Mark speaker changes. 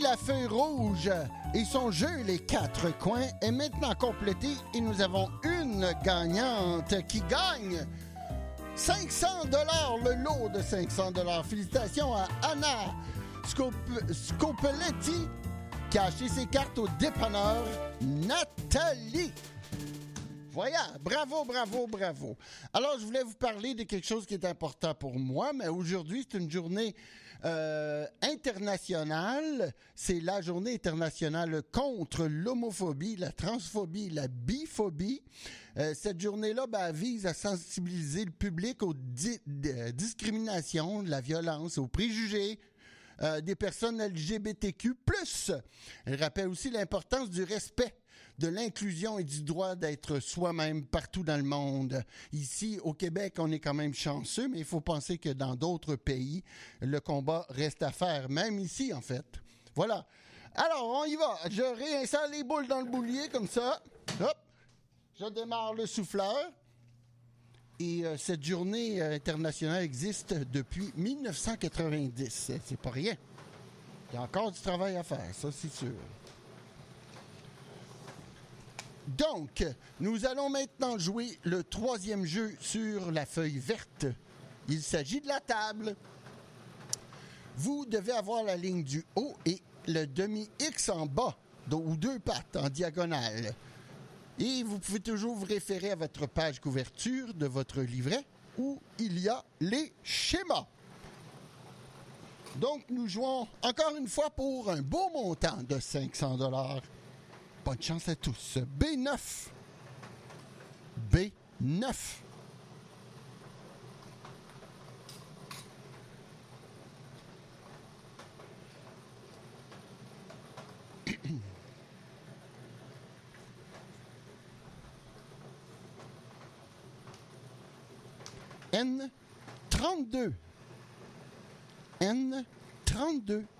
Speaker 1: la feuille rouge et son jeu Les Quatre Coins est maintenant complété et nous avons une gagnante qui gagne 500 $, le lot de 500 $. Félicitations à Anna Scopeletti qui a acheté ses cartes au dépanneur Nathalie. Voilà, bravo, bravo, bravo. Alors, je voulais vous parler de quelque chose qui est important pour moi, mais aujourd'hui, c'est une journée internationale. C'est la journée internationale contre l'homophobie, la transphobie, la biphobie. Cette journée-là vise à sensibiliser le public aux discriminations, la violence, aux préjugés, des personnes LGBTQ+. Elle rappelle aussi l'importance du respect, de l'inclusion et du droit d'être soi-même partout dans le monde. Ici, au Québec, on est quand même chanceux, mais il faut penser que dans d'autres pays, le combat reste à faire, même ici, en fait. Voilà. Alors, on y va. Je réinsère les boules dans le boulier, comme ça. Hop. Je démarre le souffleur. Et cette journée internationale existe depuis 1990. C'est pas rien. Il y a encore du travail à faire, ça, c'est sûr. Donc, nous allons maintenant jouer le troisième jeu sur la feuille verte. Il s'agit de la table. Vous devez avoir la ligne du haut et le demi-X en bas, ou deux pattes en diagonale. Et vous pouvez toujours vous référer à votre page couverture de votre livret où il y a les schémas. Donc, nous jouons encore une fois pour un beau montant de 500 $. Bonne chance à tous. B9. B9. N32. N32.